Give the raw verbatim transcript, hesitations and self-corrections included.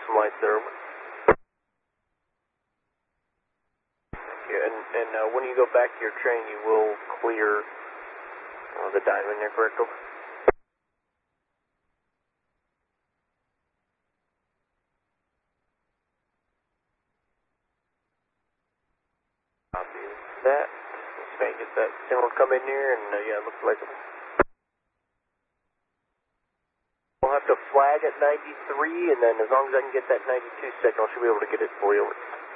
some lights there. Yeah, and and uh, when you go back to your train, you will clear uh, the diamond there, correct? Over. Copy that. Let's make it that signal come in here, and uh, yeah, it looks like we'll have to flag at ninety-three, and then as long as I can get that ninety-two signal, I should be able to get it for you.